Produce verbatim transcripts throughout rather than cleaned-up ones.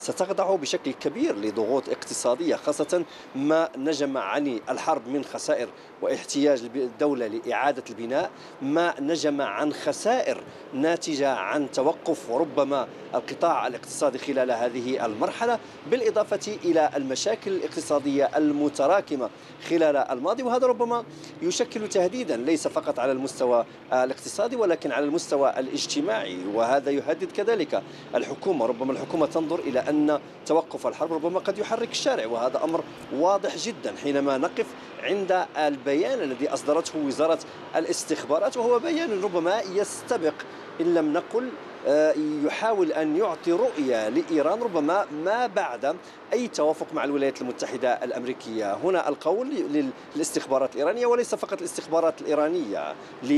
ستخضع بشكل كبير لضغوط اقتصادية، خاصة ما نجم عن الحرب من خسائر واحتياج الدولة لإعادة البناء، ما نجم عن خسائر ناتجة عن توقف وربما القطاع الاقتصادي خلال هذه المرحلة، بالإضافة إلى المشاكل الاقتصادية المتراكمة خلال الماضي. وهذا ربما يشكل تهديدا ليس فقط على المستوى الاقتصادي ولكن على المستوى الاجتماعي، وهذا يهدد كذلك الحكومة. ربما الحكومة تنظر إلى أن توقف الحرب ربما قد يحرك الشارع، وهذا أمر واضح جدا حينما نقف عند البيان الذي أصدرته وزارة الاستخبارات، وهو بيان ربما يستبق إن لم نقل يحاول أن يعطي رؤية لإيران ربما ما بعد أي توافق مع الولايات المتحدة الأمريكية. هنا القول للاستخبارات الإيرانية، وليس فقط الاستخبارات الإيرانية،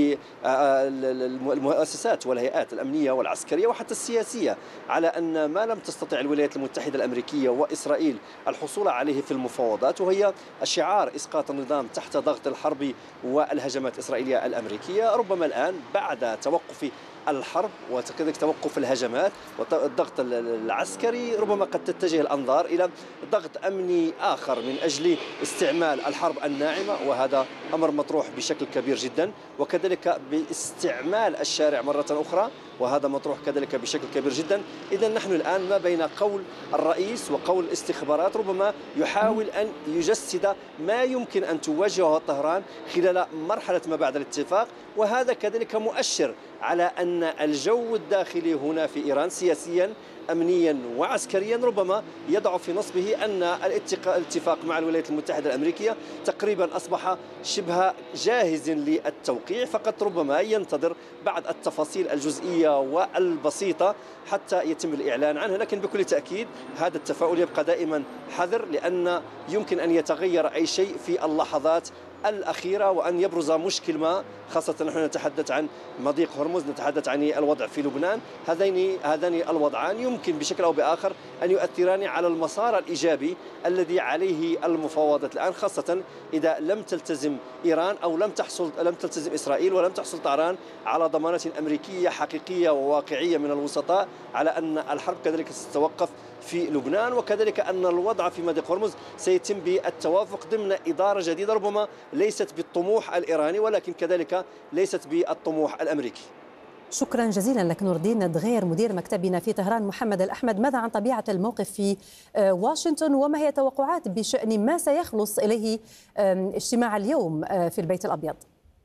للمؤسسات والهيئات الأمنية والعسكرية وحتى السياسية، على أن ما لم تستطع الولايات المتحدة الأمريكية وإسرائيل الحصول عليه في المفاوضات، وهي شعار إسقاط النظام تحت ضغط الحرب والهجمات الإسرائيلية الأمريكية، ربما الآن بعد توقف الحرب وكذلك توقف الهجمات والضغط العسكري ربما قد تتجه الأنظار إلى ضغط أمني آخر من أجل استعمال الحرب الناعمة، وهذا أمر مطروح بشكل كبير جدا، وكذلك باستعمال الشارع مرة أخرى، وهذا مطروح كذلك بشكل كبير جدا. إذا نحن الآن ما بين قول الرئيس وقول الاستخبارات ربما يحاول أن يجسد ما يمكن أن تواجهه طهران خلال مرحلة ما بعد الاتفاق، وهذا كذلك مؤشر على أن الجو الداخلي هنا في إيران سياسيا أمنيا وعسكريا ربما يضع في نصبه أن الاتفاق مع الولايات المتحدة الأمريكية تقريبا أصبح شبه جاهز للتوقيع، فقط ربما ينتظر بعض التفاصيل الجزئية والبسيطة حتى يتم الإعلان عنها. لكن بكل تأكيد هذا التفاؤل يبقى دائما حذر، لأن يمكن أن يتغير أي شيء في اللحظات الأخيرة وأن يبرز مشكل ما، خاصة نحن نتحدث عن مضيق هرمز، نتحدث عن الوضع في لبنان. هذين هذان الوضعان يمكن بشكل أو بآخر أن يؤثران على المسار الإيجابي الذي عليه المفاوضات الآن، خاصة إذا لم تلتزم إيران أو لم تحصل لم تلتزم إسرائيل ولم تحصل طهران على ضمانات أمريكية حقيقية وواقعية من الوسطاء على أن الحرب كذلك ستتوقف في لبنان، وكذلك أن الوضع في مضيق هرمز سيتم بالتوافق ضمن إدارة جديدة ربما ليست بالطموح الإيراني ولكن كذلك ليست بالطموح الأمريكي. شكرا جزيلا لك نور الدين دغير مدير مكتبنا في طهران. محمد الأحمد، ماذا عن طبيعة الموقف في واشنطن وما هي توقعات بشأن ما سيخلص إليه اجتماع اليوم في البيت الأبيض؟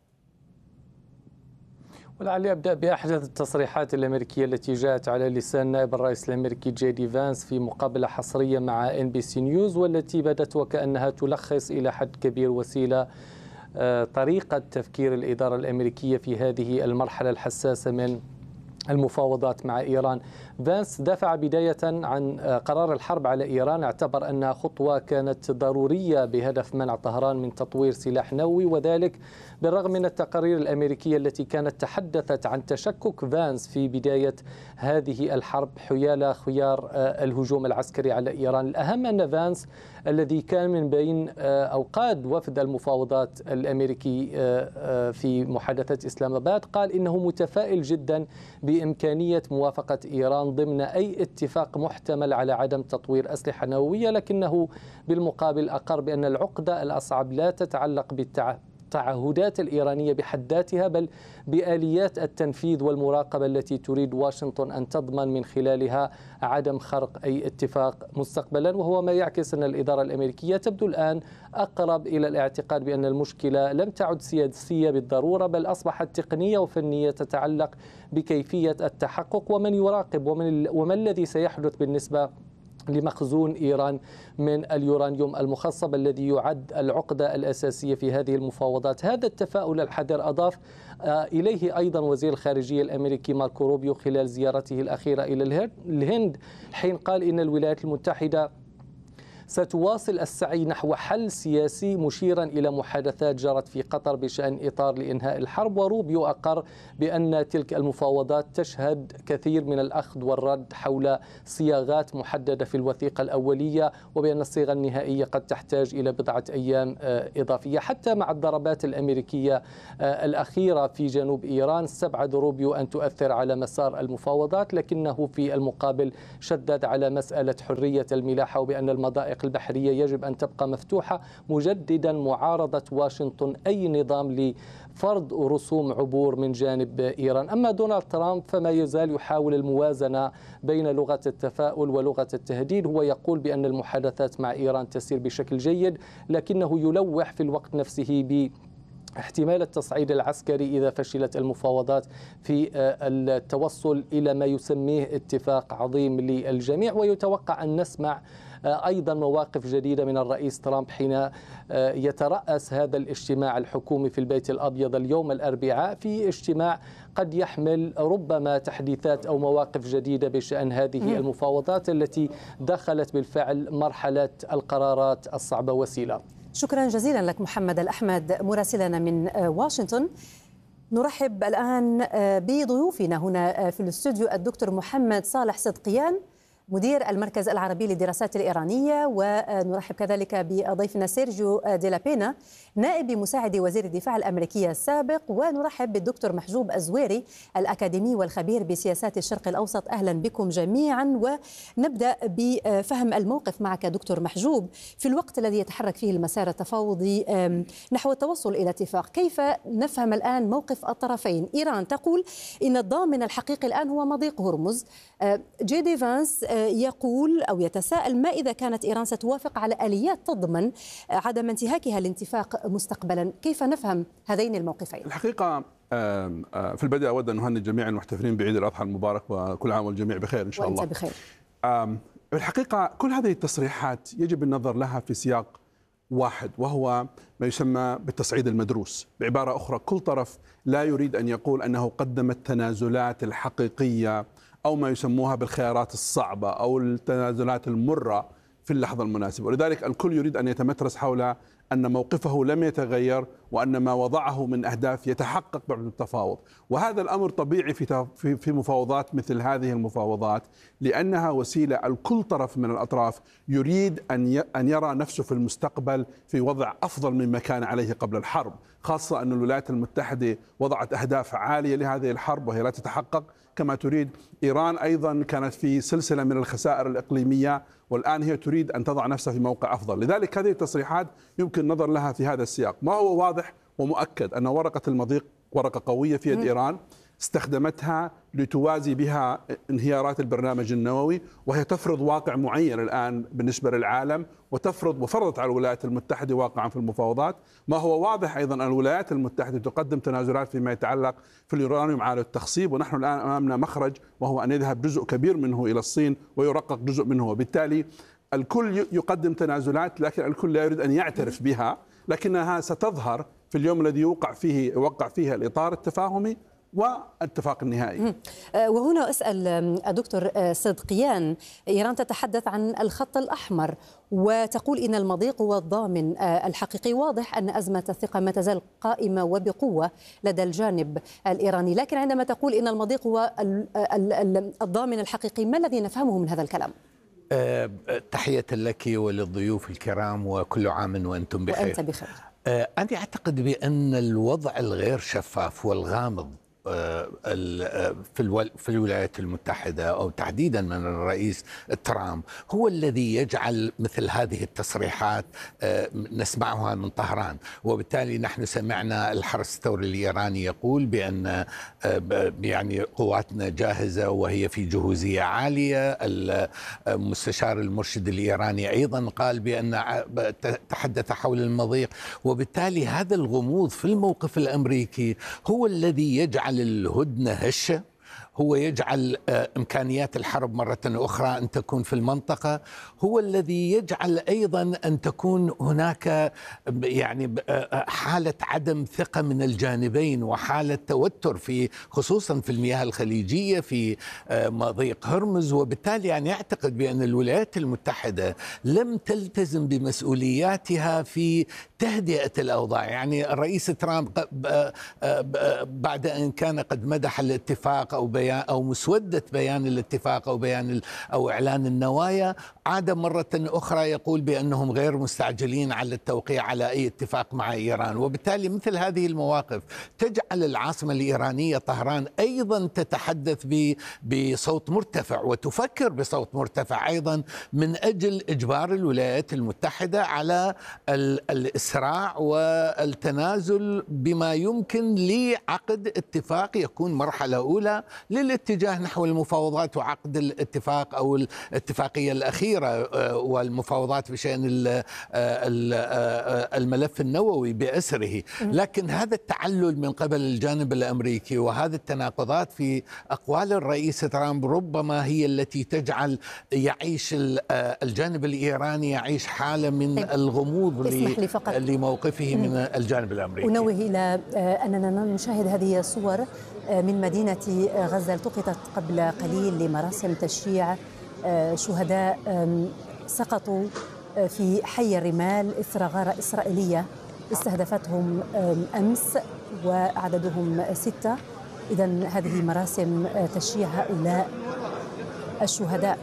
ولعلي أبدأ بأحدث التصريحات الأمريكية التي جاءت على لسان نائب الرئيس الأمريكي جي دي فانس في مقابلة حصرية مع إن بي سي نيوز، والتي بدت وكأنها تلخص إلى حد كبير وسيلة طريقة تفكير الإدارة الأمريكية في هذه المرحلة الحساسة من المفاوضات مع إيران. فانس دافع بداية عن قرار الحرب على إيران، اعتبر أنها خطوة كانت ضرورية بهدف منع طهران من تطوير سلاح نووي، وذلك بالرغم من التقارير الأمريكية التي كانت تحدثت عن تشكك فانس في بداية هذه الحرب حيال خيار الهجوم العسكري على إيران. الأهم أن فانس الذي كان من بين أو قاد وفد المفاوضات الأمريكي في محادثة إسلام آباد قال إنه متفائل جدا بإمكانية موافقة إيران ضمن أي اتفاق محتمل على عدم تطوير أسلحة نووية، لكنه بالمقابل أقر بأن العقدة الأصعب لا تتعلق بالتعهدات الإيرانية بحد ذاتها، بل بآليات التنفيذ والمراقبة التي تريد واشنطن أن تضمن من خلالها عدم خرق أي اتفاق مستقبلا. وهو ما يعكس أن الإدارة الأمريكية تبدو الآن أقرب إلى الاعتقاد بأن المشكلة لم تعد سياسية بالضرورة، بل أصبحت تقنية وفنية تتعلق بكيفية التحقق ومن يراقب ومن, وما الذي سيحدث بالنسبة لمخزون إيران من اليورانيوم المخصب الذي يعد العقدة الأساسية في هذه المفاوضات. هذا التفاؤل الحذر أضاف إليه أيضا وزير الخارجية الأمريكي ماركو روبيو خلال زيارته الأخيرة إلى الهند، حين قال إن الولايات المتحدة ستواصل السعي نحو حل سياسي، مشيرا إلى محادثات جرت في قطر بشأن إطار لإنهاء الحرب. وروبيو أقر بأن تلك المفاوضات تشهد كثير من الأخذ والرد حول صياغات محددة في الوثيقة الأولية، وبأن الصيغة النهائية قد تحتاج إلى بضعة أيام إضافية. حتى مع الضربات الأمريكية الأخيرة في جنوب إيران استبعد روبيو أن تؤثر على مسار المفاوضات، لكنه في المقابل شدد على مسألة حرية الملاحة وبأن المضائق البحرية يجب أن تبقى مفتوحة، مجددا معارضة واشنطن أي نظام لفرض رسوم عبور من جانب إيران. أما دونالد ترامب فما يزال يحاول الموازنة بين لغة التفاؤل ولغة التهديد. هو يقول بأن المحادثات مع إيران تسير بشكل جيد، لكنه يلوح في الوقت نفسه ب احتمال التصعيد العسكري إذا فشلت المفاوضات في التوصل إلى ما يسميه اتفاق عظيم للجميع. ويتوقع أن نسمع أيضا مواقف جديدة من الرئيس ترامب حين يترأس هذا الاجتماع الحكومي في البيت الأبيض اليوم الأربعاء، في اجتماع قد يحمل ربما تحديثات أو مواقف جديدة بشأن هذه المفاوضات التي دخلت بالفعل مرحلة القرارات الصعبة وسيلة. شكرا جزيلا لك محمد الأحمد مراسلنا من واشنطن. نرحب الآن بضيوفنا هنا في الاستوديو الدكتور محمد صالح صدقيان مدير المركز العربي للدراسات الإيرانية، ونرحب كذلك بضيفنا سيرجيو ديلا بينا نائب مساعد وزير الدفاع الأمريكي السابق، ونرحب بالدكتور محجوب الزويري الأكاديمي والخبير بسياسات الشرق الأوسط. أهلا بكم جميعا. ونبدأ بفهم الموقف معك دكتور محجوب في الوقت الذي يتحرك فيه المسار التفاوضي نحو التوصل إلى اتفاق. كيف نفهم الآن موقف الطرفين؟ إيران تقول إن الضامن الحقيقي الآن هو مضيق هرمز. جي دي فانس يقول أو يتساءل ما إذا كانت إيران ستوافق على آليات تضمن عدم انتهاكها الاتفاق مستقبلا. كيف نفهم هذين الموقفين؟ الحقيقة في البداية أود أن أهنئ جميع المحتفلين بعيد الأضحى المبارك، وكل عام والجميع بخير إن شاء الله. وأنت بخير. الحقيقة كل هذه التصريحات يجب النظر لها في سياق واحد، وهو ما يسمى بالتصعيد المدروس. بعبارة أخرى، كل طرف لا يريد أن يقول أنه قدم التنازلات الحقيقية أو ما يسموها بالخيارات الصعبة أو التنازلات المرة في اللحظة المناسبة، ولذلك الكل يريد أن يتمترس حول أن موقفه لم يتغير وأن ما وضعه من أهداف يتحقق بعد التفاوض. وهذا الأمر طبيعي في في مفاوضات مثل هذه المفاوضات، لأنها وسيلة الكل طرف من الأطراف يريد أن أن يرى نفسه في المستقبل في وضع أفضل مما كان عليه قبل الحرب، خاصة أن الولايات المتحدة وضعت أهداف عالية لهذه الحرب وهي لا تتحقق كما تريد. إيران أيضا كانت في سلسلة من الخسائر الإقليمية، والآن هي تريد أن تضع نفسها في موقع أفضل. لذلك هذه التصريحات يمكن النظر لها في هذا السياق. ما هو واضح ومؤكد أن ورقة المضيق ورقة قوية في يد إيران استخدمتها لتوازي بها انهيارات البرنامج النووي، وهي تفرض واقع معين الآن بالنسبة للعالم، وتفرض وفرضت على الولايات المتحدة واقعا في المفاوضات. ما هو واضح أيضا أن الولايات المتحدة تقدم تنازلات فيما يتعلق في اليورانيوم على التخصيب، ونحن الآن أمامنا مخرج وهو أن يذهب جزء كبير منه إلى الصين ويرقق جزء منه، وبالتالي الكل يقدم تنازلات لكن الكل لا يريد أن يعترف بها، لكنها ستظهر في اليوم الذي يوقع فيه يوقع فيه الإطار التفاهمي والاتفاق النهائي. وهنا أسأل الدكتور صدقيان، إيران تتحدث عن الخط الأحمر وتقول إن المضيق هو الضامن الحقيقي. واضح أن أزمة الثقة ما تزال قائمة وبقوة لدى الجانب الإيراني، لكن عندما تقول إن المضيق هو الضامن الحقيقي، ما الذي نفهمه من هذا الكلام؟ أه تحية لك وللضيوف الكرام، وكل عام وأنتم بخير. وأنت بخير. أه أنا أعتقد بأن الوضع الغير شفاف والغامض في في الولايات المتحدة أو تحديدا من الرئيس ترامب هو الذي يجعل مثل هذه التصريحات نسمعها من طهران. وبالتالي نحن سمعنا الحرس الثوري الإيراني يقول بأن يعني قواتنا جاهزة وهي في جهوزية عالية. المستشار المرشد الإيراني أيضا قال بأن تحدث حول المضيق. وبالتالي هذا الغموض في الموقف الأمريكي هو الذي يجعل الهدنة هشة، هو يجعل إمكانيات الحرب مرة أخرى أن تكون في المنطقة، هو الذي يجعل أيضا أن تكون هناك يعني حالة عدم ثقة من الجانبين وحالة توتر في خصوصا في المياه الخليجية في مضيق هرمز. وبالتالي يعني يعتقد بأن الولايات المتحدة لم تلتزم بمسؤولياتها في تهدئة الأوضاع. يعني الرئيس ترامب بعد أن كان قد مدح الاتفاق أو بيان أو مسودة بيان الاتفاق أو بيان أو إعلان النوايا، عاد مرة أخرى يقول بأنهم غير مستعجلين على التوقيع على أي اتفاق مع إيران. وبالتالي مثل هذه المواقف تجعل العاصمة الإيرانية طهران أيضا تتحدث بصوت مرتفع وتفكر بصوت مرتفع أيضا من أجل إجبار الولايات المتحدة على الإسراع والتنازل بما يمكن لعقد اتفاق يكون مرحلة أولى للاتجاه نحو المفاوضات وعقد الاتفاق أو الاتفاقية الأخيرة والمفاوضات بشأن الملف النووي بأسره. لكن هذا التعلل من قبل الجانب الأمريكي وهذه التناقضات في أقوال الرئيس ترامب ربما هي التي تجعل يعيش الجانب الإيراني يعيش حالة من الغموض لموقفه من الجانب الأمريكي. أنوه إلى أننا نشاهد هذه الصور من مدينة غزة التقطت قبل قليل لمراسم تشييع شهداء سقطوا في حي الرمال إثر غارة إسرائيلية استهدفتهم أمس وعددهم ستة. إذن هذه مراسم تشييع هؤلاء الشهداء.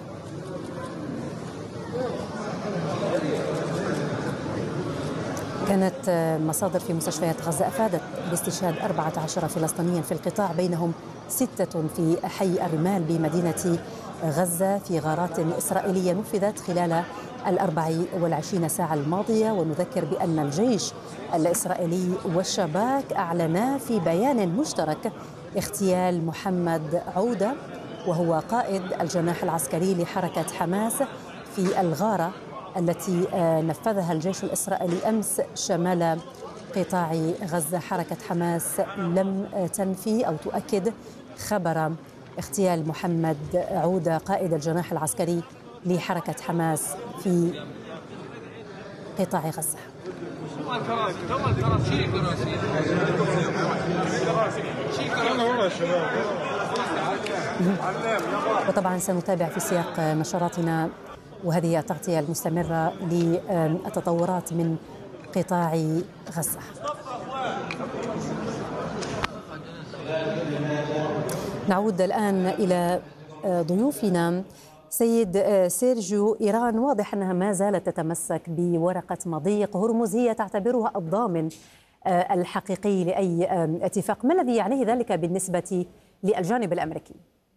كانت مصادر في مستشفيات غزة أفادت باستشهاد أربعة عشر فلسطينيا في القطاع، بينهم ستة في حي الرمال بمدينة غزة في غارات إسرائيلية نفذت خلال الأربع والعشرين ساعة الماضية. ونذكر بأن الجيش الإسرائيلي والشباك أعلنا في بيان مشترك اغتيال محمد عودة وهو قائد الجناح العسكري لحركة حماس في الغارة التي نفذها الجيش الإسرائيلي أمس شمال قطاع غزة. حركة حماس لم تنفي أو تؤكد خبر اغتيال محمد عودة قائد الجناح العسكري لحركة حماس في قطاع غزة. وطبعا سنتابع في سياق نشراتنا وهذه التغطية المستمرة للتطورات من قطاع غزة. نعود الآن إلى ضيوفنا. سيد سيرجيو، إيران واضح أنها ما زالت تتمسك بورقة مضيق هرمز هي تعتبرها الضامن الحقيقي لأي اتفاق. ما الذي يعنيه ذلك بالنسبة للجانب الأمريكي؟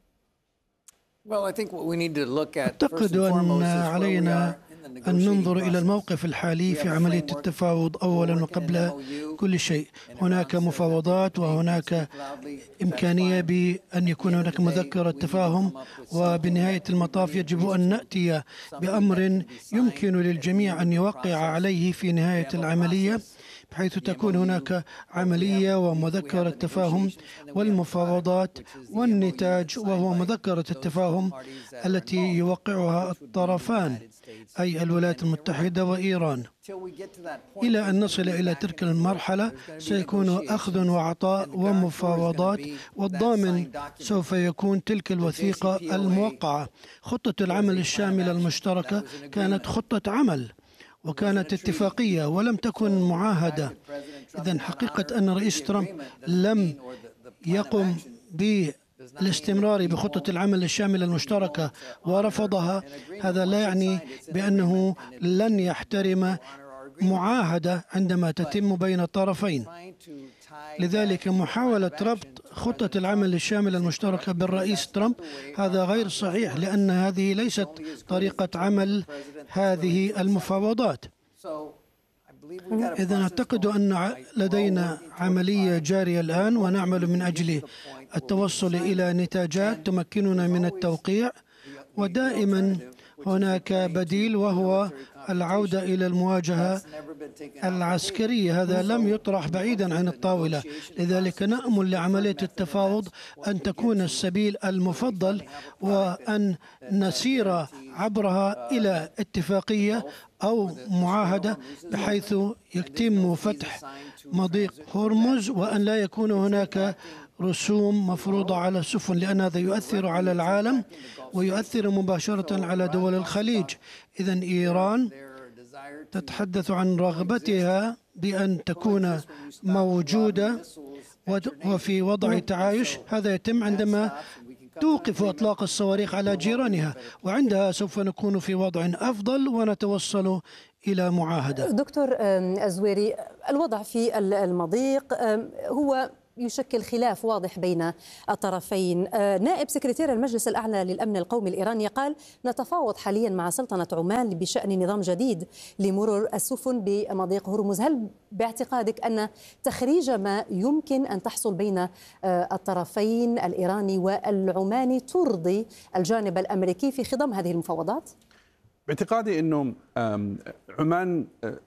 أعتقد أن علينا أن ننظر إلى الموقف الحالي في عملية التفاوض أولا وقبل كل شيء. هناك مفاوضات وهناك إمكانية بأن يكون هناك مذكرة تفاهم، وبنهاية المطاف يجب أن نأتي بأمر يمكن للجميع أن يوقع عليه في نهاية العملية، بحيث تكون هناك عملية ومذكرة تفاهم والمفاوضات والنتاج، وهو مذكرة التفاهم التي يوقعها الطرفان أي الولايات المتحدة وإيران. إلى أن نصل إلى تلك المرحلة سيكون أخذ وعطاء ومفاوضات، والضامن سوف يكون تلك الوثيقة الموقعة. خطة العمل الشاملة المشتركة كانت خطة عمل وكانت اتفاقية ولم تكن معاهدة. إذن حقيقة أن رئيس ترامب لم يقم بالاستمرار بخطة العمل الشاملة المشتركة ورفضها، هذا لا يعني بأنه لن يحترم معاهدة عندما تتم بين الطرفين. لذلك محاولة ربط خطة العمل الشاملة المشتركة بالرئيس ترامب هذا غير صحيح، لأن هذه ليست طريقة عمل هذه المفاوضات. إذن أعتقد أن لدينا عملية جارية الآن ونعمل من أجل التوصل إلى نتاجات تمكننا من التوقيع، ودائما هناك بديل وهو العودة إلى المواجهة العسكرية. هذا لم يطرح بعيدا عن الطاولة، لذلك نأمل لعملية التفاوض أن تكون السبيل المفضل وأن نسير عبرها إلى اتفاقية أو معاهدة بحيث يتم فتح مضيق هرمز، وأن لا يكون هناك رسوم مفروضة على السفن، لأن هذا يؤثر على العالم ويؤثر مباشرة على دول الخليج. إذن إيران تتحدث عن رغبتها بأن تكون موجودة وفي وضع تعايش. هذا يتم عندما توقف أطلاق الصواريخ على جيرانها، وعندها سوف نكون في وضع أفضل ونتوصل إلى معاهدة. دكتور الزويري، الوضع في المضيق هو يشكل خلاف واضح بين الطرفين. نائب سكرتير المجلس الأعلى للأمن القومي الإيراني قال نتفاوض حاليا مع سلطنة عمان بشأن نظام جديد لمرور السفن بمضيق هرمز. هل باعتقادك أن تخريج ما يمكن أن تحصل بين الطرفين الإيراني والعماني ترضي الجانب الأمريكي في خضم هذه المفاوضات؟ باعتقادي أنه عمان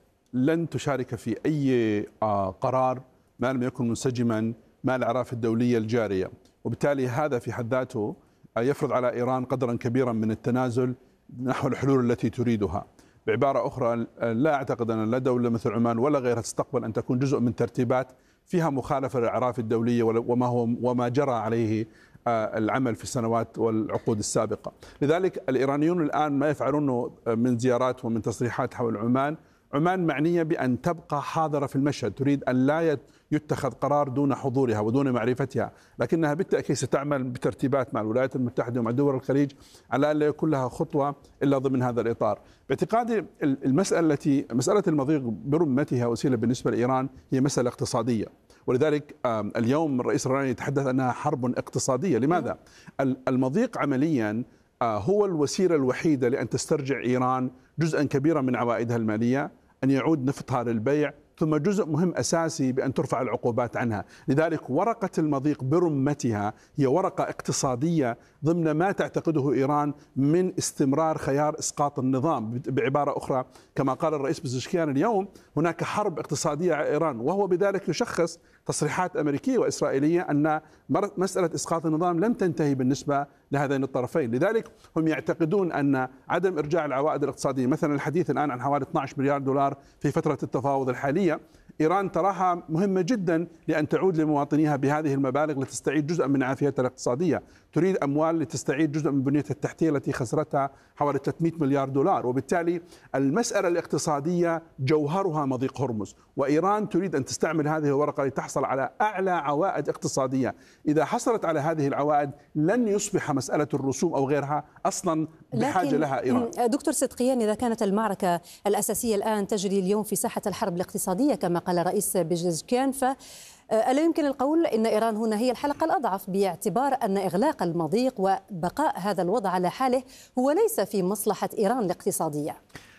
لن تشارك في أي قرار ما لم يكن منسجما مع الأعراف الدولية الجارية، وبالتالي هذا في حد ذاته يفرض على إيران قدرا كبيرا من التنازل نحو الحلول التي تريدها. بعبارة أخرى، لا أعتقد أن لا دولة مثل عمان ولا غيرها تستقبل أن تكون جزء من ترتيبات فيها مخالفة للأعراف الدولية وما هو وما جرى عليه العمل في السنوات والعقود السابقة. لذلك الإيرانيون الآن ما يفعلونه من زيارات ومن تصريحات حول عمان، عمان معنية بأن تبقى حاضرة في المشهد، تريد أن لا يتخذ قرار دون حضورها ودون معرفتها، لكنها بالتأكيد ستعمل بترتيبات مع الولايات المتحدة ومع دول الخليج على أن لا يكون لها خطوة إلا ضمن هذا الإطار. باعتقادي المسألة التي مسألة المضيق برمتها وسيلة بالنسبة لإيران هي مسألة اقتصادية، ولذلك اليوم الرئيس الإيراني يتحدث أنها حرب اقتصادية. لماذا؟ المضيق عمليا هو الوسيلة الوحيدة لأن تسترجع إيران جزءا كبيرا من عوائدها المالية، أن يعود نفطها للبيع، ثم جزء مهم أساسي بأن ترفع العقوبات عنها. لذلك ورقة المضيق برمتها هي ورقة اقتصادية ضمن ما تعتقده إيران من استمرار خيار إسقاط النظام. بعبارة أخرى، كما قال الرئيس بزشكيان اليوم، هناك حرب اقتصادية على إيران، وهو بذلك يشخص تصريحات أمريكية وإسرائيلية أن مسألة إسقاط النظام لم تنتهي بالنسبة لهذين الطرفين. لذلك هم يعتقدون أن عدم إرجاع العوائد الاقتصادية، مثلا الحديث الآن عن حوالي اثني عشر مليار دولار في فترة التفاوض الحالية، إيران تراها مهمة جدا لأن تعود لمواطنيها بهذه المبالغ لتستعيد جزءا من عافيتها الاقتصادية، تريد أموال لتستعيد جزء من بنيتها التحتية التي خسرتها حوالي ثلاثمئة مليار دولار. وبالتالي المسألة الاقتصادية جوهرها مضيق هرمز، وإيران تريد أن تستعمل هذه الورقة لتحصل على أعلى عوائد اقتصادية. إذا حصلت على هذه العوائد لن يصبح مسألة الرسوم أو غيرها أصلا بحاجة لها إيران. دكتور صدقيان، إذا كانت المعركة الأساسية الآن تجري اليوم في ساحة الحرب الاقتصادية كما قال الرئيس بزشكيان، ف ألا يمكن القول إن إيران هنا هي الحلقة الأضعف، باعتبار أن إغلاق المضيق وبقاء هذا الوضع على حاله هو ليس في مصلحة إيران الاقتصادية؟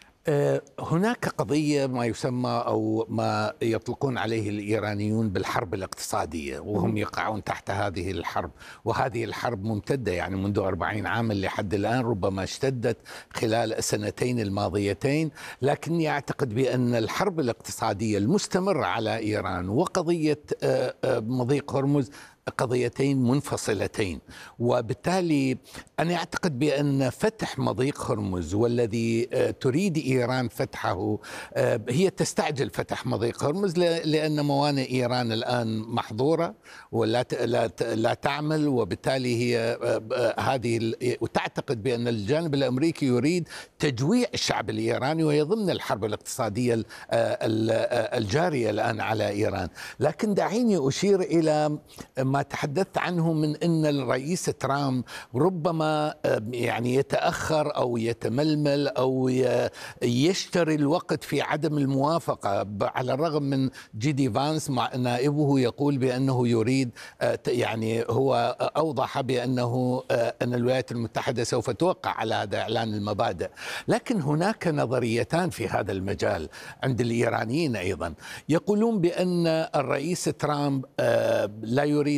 هناك قضية ما يسمى أو ما يطلقون عليه الإيرانيون بالحرب الاقتصادية، وهم يقعون تحت هذه الحرب، وهذه الحرب ممتدة يعني منذ أربعين عاما لحد الآن، ربما اشتدت خلال السنتين الماضيتين. لكني أعتقد بأن الحرب الاقتصادية المستمرة على إيران وقضية مضيق هرمز قضيتين منفصلتين، وبالتالي أنا أعتقد بأن فتح مضيق هرمز والذي تريد إيران فتحه، هي تستعجل فتح مضيق هرمز لأن موانئ إيران الآن محظورة ولا لا لا تعمل، وبالتالي هي هذه وتعتقد بأن الجانب الأمريكي يريد تجويع الشعب الإيراني، وهي ضمن الحرب الاقتصادية الجارية الآن على إيران. لكن دعيني أشير إلى ما تحدثت عنه من أن الرئيس ترامب ربما يعني يتأخر أو يتململ أو يشتري الوقت في عدم الموافقة، على الرغم من جي دي فانس مع نائبه يقول بأنه يريد، يعني هو أوضح بأنه أن الولايات المتحدة سوف توقع على هذا إعلان المبادئ. لكن هناك نظريتان في هذا المجال عند الإيرانيين أيضا، يقولون بأن الرئيس ترامب لا يريد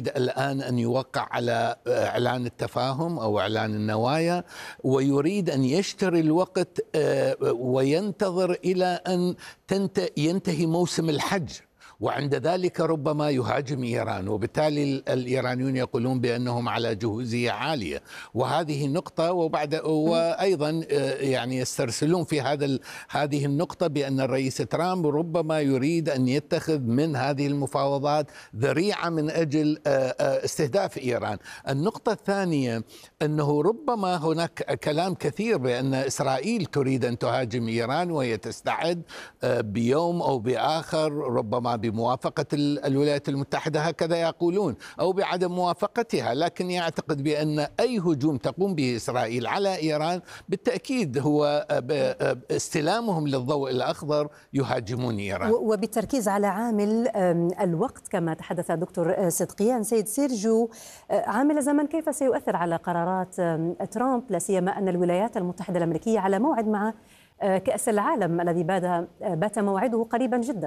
يريد الآن أن يوقع على إعلان التفاهم أو إعلان النوايا، ويريد أن يشتري الوقت وينتظر إلى أن ينتهي موسم الحج، وعند ذلك ربما يهاجم إيران، وبالتالي الإيرانيون يقولون بأنهم على جهوزية عالية، وهذه نقطة. وبعد وأيضا يعني يسترسلون في هذا هذه النقطة بأن الرئيس ترامب ربما يريد أن يتخذ من هذه المفاوضات ذريعة من أجل استهداف إيران. النقطة الثانية أنه ربما هناك كلام كثير بأن إسرائيل تريد أن تهاجم إيران، وهي تستعد بيوم أو بآخر ربما بموافقة الولايات المتحدة، هكذا يقولون، أو بعدم موافقتها. لكن يعتقد بأن أي هجوم تقوم به إسرائيل على إيران بالتأكيد هو استلامهم للضوء الأخضر يهاجمون إيران. وبالتركيز على عامل الوقت كما تحدث دكتور صدقيان. سيد سيرجيو، عامل الزمن كيف سيؤثر على قرارات ترامب، لا سيما أن الولايات المتحدة الأمريكية على موعد مع كأس العالم الذي بات موعده قريبا جدا؟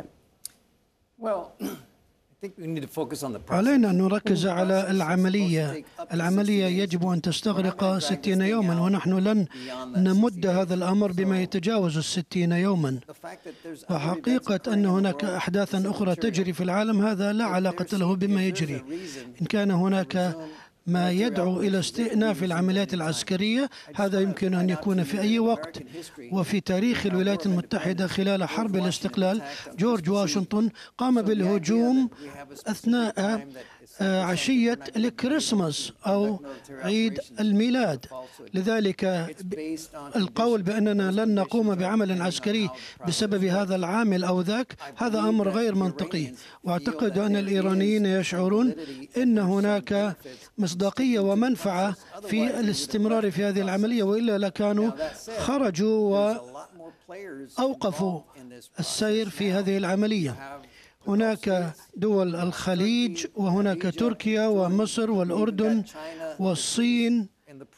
علينا أن نركز على العملية. العملية يجب أن تستغرق ستين يوما، ونحن لن نمد هذا الأمر بما يتجاوز الستين يوما. وحقيقة أن هناك أحداثا أخرى تجري في العالم هذا لا علاقة له بما يجري. إن كان هناك ما يدعو إلى استئناف العمليات العسكرية، هذا يمكن أن يكون في أي وقت. وفي تاريخ الولايات المتحدة خلال حرب الاستقلال جورج واشنطن قام بالهجوم أثناء عشية الكريسماس أو عيد الميلاد. لذلك القول بأننا لن نقوم بعمل عسكري بسبب هذا العامل أو ذاك هذا أمر غير منطقي. وأعتقد أن الإيرانيين يشعرون أن هناك مصداقية ومنفعة في الاستمرار في هذه العملية، وإلا لكانوا خرجوا وأوقفوا السير في هذه العملية. هناك دول الخليج، وهناك تركيا ومصر والأردن والصين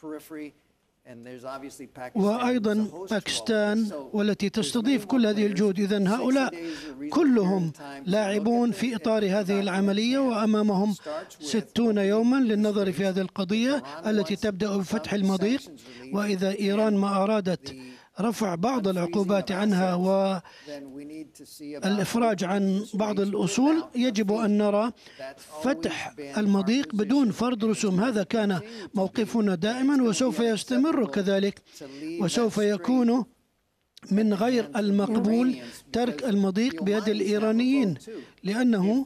وأيضا باكستان والتي تستضيف كل هذه الجهود. إذن هؤلاء كلهم لاعبون في إطار هذه العملية، وأمامهم ستون يوما للنظر في هذه القضية التي تبدأ بفتح المضيق. وإذا إيران ما أرادت رفع بعض العقوبات عنها والإفراج عن بعض الأصول، يجب أن نرى فتح المضيق بدون فرض رسوم. هذا كان موقفنا دائما وسوف يستمر كذلك، وسوف يكون من غير المقبول ترك المضيق بيد الإيرانيين، لأنه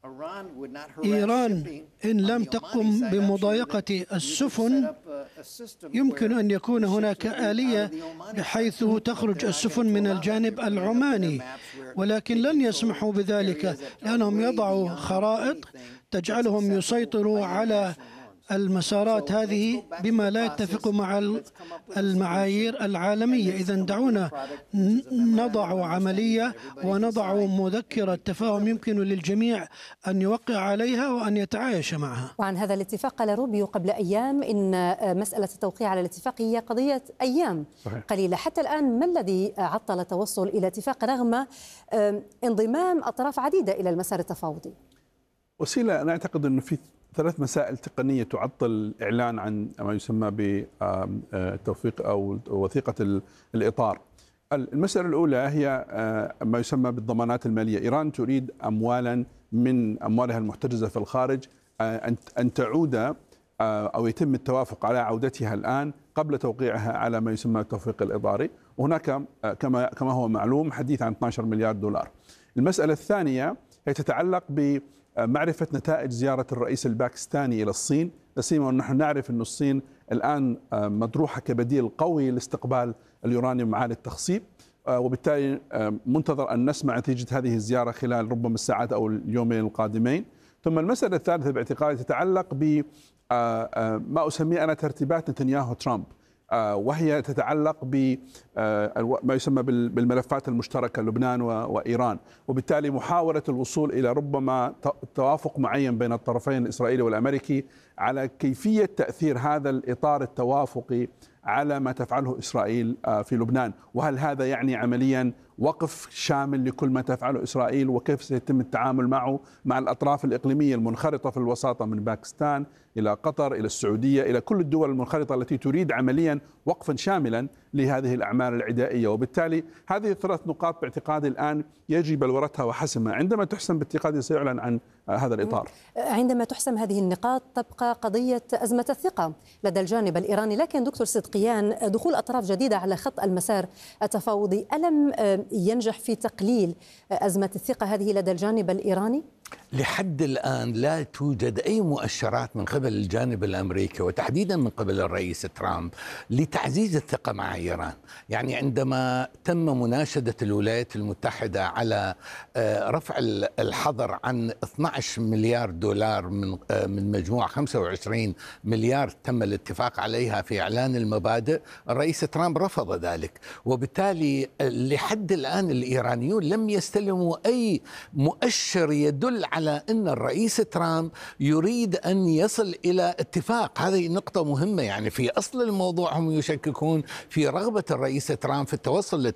إيران إن لم تقم بمضايقة السفن يمكن أن يكون هناك آلية بحيث تخرج السفن من الجانب العماني، ولكن لن يسمحوا بذلك لأنهم يضعوا خرائط تجعلهم يسيطروا على المسارات هذه بما لا يتفق مع المعايير العالمية. إذن دعونا نضع عملية ونضع مذكرة تفاهم يمكن للجميع أن يوقع عليها وأن يتعايش معها. وعن هذا الاتفاق قال روبيو قبل أيام إن مسألة التوقيع على الاتفاق هي قضية أيام صحيح. قليلة. حتى الآن ما الذي عطل التوصل إلى اتفاق رغم انضمام أطراف عديدة إلى المسار التفاوضي؟ وسيلة، أنا أعتقد أنه في ثلاث مسائل تقنية تعطل الإعلان عن ما يسمى بتوثيق أو وثيقة الإطار. المسألة الأولى هي ما يسمى بالضمانات المالية. إيران تريد أموالا من أموالها المحتجزة في الخارج أن تعود أو يتم التوافق على عودتها الآن قبل توقيعها على ما يسمى التوثيق الإطاري، وهناك كما كما هو معلوم حديث عن اثني عشر مليار دولار. المسألة الثانية هي تتعلق ب معرفة نتائج زيارة الرئيس الباكستاني إلى الصين، لا سيما ونحن نعرف أن الصين الآن مطروحة كبديل قوي لاستقبال اليورانيوم عالي التخصيب، وبالتالي منتظر أن نسمع نتيجة هذه الزيارة خلال ربما الساعات أو اليومين القادمين. ثم المسألة الثالثة باعتقادي تتعلق بما أسميه أنا ترتيبات نتنياهو ترامب، وهي تتعلق بما يسمى بالملفات المشتركة لبنان وإيران، وبالتالي محاولة الوصول إلى ربما توافق معين بين الطرفين الإسرائيلي والأمريكي على كيفية تأثير هذا الإطار التوافقي على ما تفعله إسرائيل في لبنان، وهل هذا يعني عمليا وقف شامل لكل ما تفعله إسرائيل وكيف سيتم التعامل معه مع الأطراف الإقليمية المنخرطة في الوساطة من باكستان إلى قطر إلى السعودية إلى كل الدول المنخرطة التي تريد عمليا وقفا شاملا لهذه الأعمال العدائية. وبالتالي هذه الثلاث نقاط باعتقادي الآن يجب بلورتها وحسمها. عندما تحسم باعتقادي سيعلن عن هذا الإطار. عندما تحسم هذه النقاط تبقى قضية أزمة الثقة لدى الجانب الإيراني، لكن دكتور صدقيان دخول أطراف جديدة على خط المسار التفاوضي ألم ينجح في تقليل أزمة الثقة هذه لدى الجانب الإيراني؟ لحد الآن لا توجد أي مؤشرات من قبل الجانب الأمريكي وتحديدا من قبل الرئيس ترامب لتعزيز الثقة مع إيران. يعني عندما تم مناشدة الولايات المتحدة على رفع الحظر عن اثني عشر مليار دولار من من مجموع خمسة وعشرين مليار تم الاتفاق عليها في إعلان المبادئ، الرئيس ترامب رفض ذلك، وبالتالي لحد الآن الإيرانيون لم يستلموا أي مؤشر يدل على أن الرئيس ترامب يريد أن يصل إلى اتفاق. هذه نقطة مهمة، يعني في أصل الموضوع هم يشككون في رغبة الرئيس ترامب في التوصل